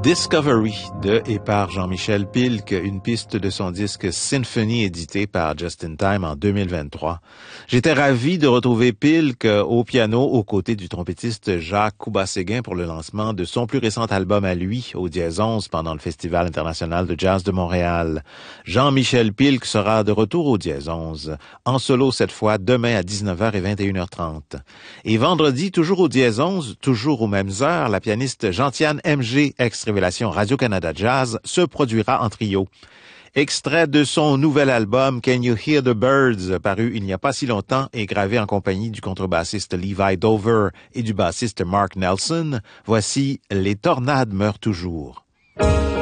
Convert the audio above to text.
Discovery de et par Jean-Michel Pilk, une piste de son disque Symphony édité par Just in Time en 2023. J'étais ravi de retrouver Pilk au piano aux côtés du trompettiste Jacques Couba-Séguin pour le lancement de son plus récent album à lui, au Dièse 11, pendant le Festival international de jazz de Montréal. Jean-Michel Pilk sera de retour au Dièse 11, en solo cette fois, demain à 19h et 21h30. Et vendredi, toujours au Dièse 11, toujours aux mêmes heures, la pianiste Gentiane MG, ex-Révélation Radio-Canada Jazz, se produira en trio. Extrait de son nouvel album Can You Hear the Birds, paru il n'y a pas si longtemps et gravé en compagnie du contrebassiste Levi Dover et du bassiste Mark Nelson, voici Les tornades meurent toujours.